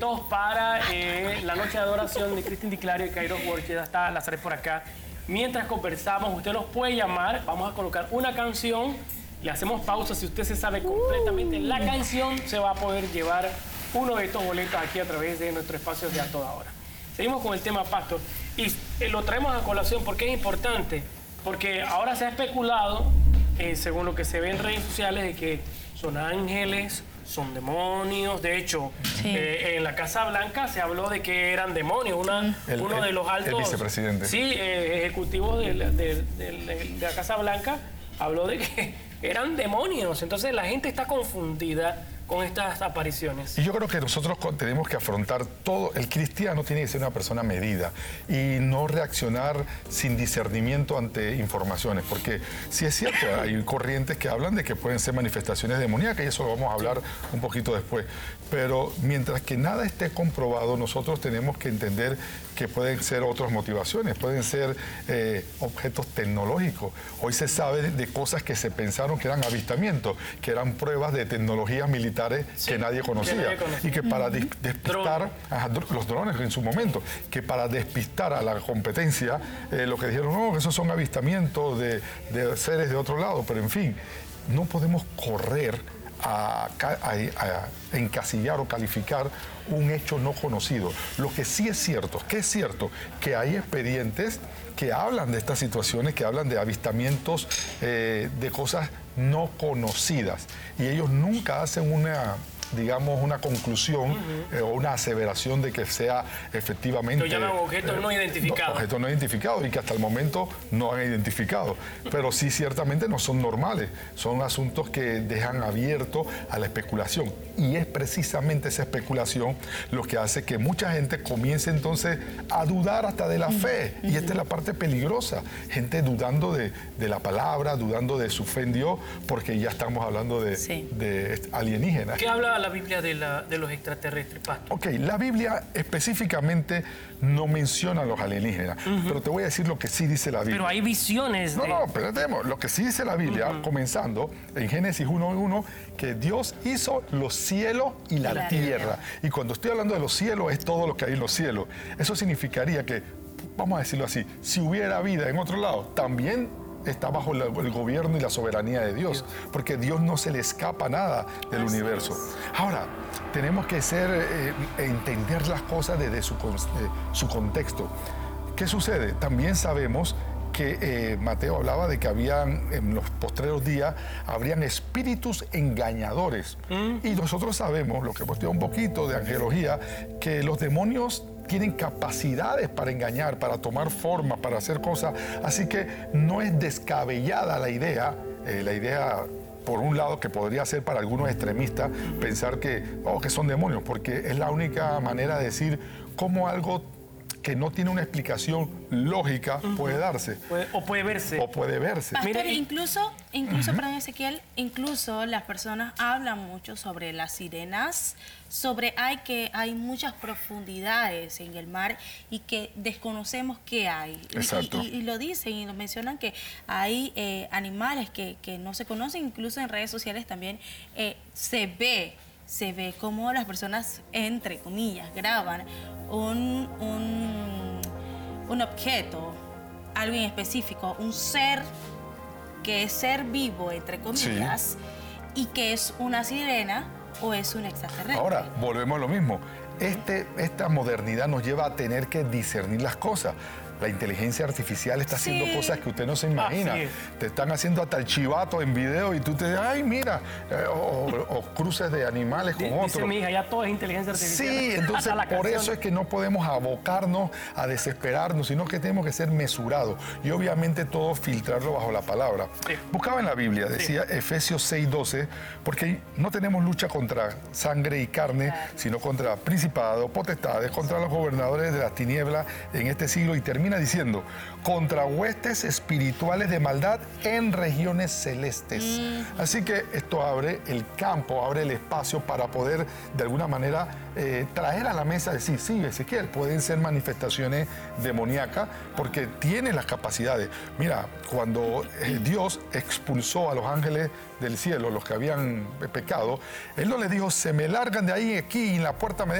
boletos para la noche de adoración de Cristian Di Clario y Kairos Worship. Ya está Lazaret por acá. Mientras conversamos, usted nos puede llamar. Vamos a colocar una canción. Le hacemos pausa. Si usted se sabe completamente la canción, se va a poder llevar uno de estos boletos aquí a través de nuestro espacio de A Toda Hora. Seguimos con el tema, Pastor. Y lo traemos a colación porque es importante. Porque ahora se ha especulado, según lo que se ve en redes sociales, de que son ángeles, son demonios. De hecho, en la Casa Blanca se habló de que eran demonios. Uno de los altos... El vicepresidente. Sí, ejecutivos de la Casa Blanca habló de que eran demonios. Entonces la gente está confundida con estas apariciones. Y yo creo que nosotros tenemos que afrontar todo. El cristiano tiene que ser una persona medida y no reaccionar sin discernimiento ante informaciones, porque sí es cierto, hay corrientes que hablan de que pueden ser manifestaciones demoníacas y eso lo vamos a hablar un poquito después. Pero mientras que nada esté comprobado, nosotros tenemos que entender que pueden ser otras motivaciones, pueden ser objetos tecnológicos. Hoy se sabe de cosas que se pensaron que eran avistamientos, que eran pruebas de tecnologías militares que nadie conocía. Y que para despistar los drones en su momento, que para despistar a la competencia, lo que dijeron, no, esos son avistamientos de seres de otro lado, pero en fin, no podemos correr a encasillar o calificar un hecho no conocido. Lo que sí es cierto, que hay expedientes que hablan de estas situaciones, que hablan de avistamientos de cosas no conocidas. Y ellos nunca hacen una conclusión o una aseveración de que sea efectivamente... Lo llaman objetos no identificados. Objetos no identificados y que hasta el momento no han identificado. Pero sí, ciertamente no son normales. Son asuntos que dejan abierto a la especulación. Y es precisamente esa especulación lo que hace que mucha gente comience entonces a dudar hasta de la fe. Y esta es la parte peligrosa. Gente dudando de la palabra, dudando de su fe en Dios, porque ya estamos hablando de alienígenas. ¿Qué habla la Biblia de los extraterrestres, Pastor? Ok, la Biblia específicamente no menciona a los alienígenas, pero te voy a decir lo que sí dice la Biblia. Pero hay visiones de... No, espérate, lo que sí dice la Biblia, comenzando en Génesis 1:1, que Dios hizo los cielos y la tierra. Y cuando estoy hablando de los cielos, es todo lo que hay en los cielos. Eso significaría que, vamos a decirlo así, si hubiera vida en otro lado, también está bajo el gobierno y la soberanía de Dios, porque Dios no se le escapa nada del universo. Ahora, tenemos que entender las cosas desde su contexto. ¿Qué sucede? También sabemos que Mateo hablaba de que en los postreros días habrían espíritus engañadores. Y nosotros sabemos, lo que hemos estudiado un poquito de angelología, que los demonios tienen capacidades para engañar, para tomar forma, para hacer cosas. Así que no es descabellada la idea, por un lado, que podría ser para algunos extremistas pensar que son demonios, porque es la única manera de decir cómo algo que no tiene una explicación lógica puede darse. O puede verse. Pastor, Mira, incluso, perdón, Ezequiel, incluso las personas hablan mucho sobre las sirenas, sobre hay muchas profundidades en el mar y que desconocemos qué hay. Exacto. Y lo dicen y lo mencionan que hay animales que no se conocen, incluso en redes sociales también se ve cómo las personas, entre comillas, graban un objeto, algo en específico, un ser que es ser vivo, entre comillas, y que es una sirena o es un extraterrestre. Ahora, volvemos a lo mismo. Esta modernidad nos lleva a tener que discernir las cosas. La inteligencia artificial está haciendo cosas que usted no se imagina. Te están haciendo hasta el chivato en video y tú te dices, ay, mira, o cruces de animales con otros. Dice mi hija, ya todo es inteligencia artificial. Sí, entonces por eso es que no podemos abocarnos a desesperarnos, sino que tenemos que ser mesurados y obviamente todo filtrarlo bajo la palabra. Buscaba en la Biblia, decía Efesios 6:12, porque no tenemos lucha contra sangre y carne, sino contra principados, potestades, contra los gobernadores de las tinieblas en este siglo, y termina diciendo, contra huestes espirituales de maldad en regiones celestes. Así que esto abre el campo, abre el espacio para poder de alguna manera traer a la mesa, decir, sí, Ezequiel, pueden ser manifestaciones demoníacas porque tiene las capacidades. Mira, cuando Dios expulsó a los ángeles del cielo, los que habían pecado, Él no les dijo, se me largan de ahí, aquí, en la puerta me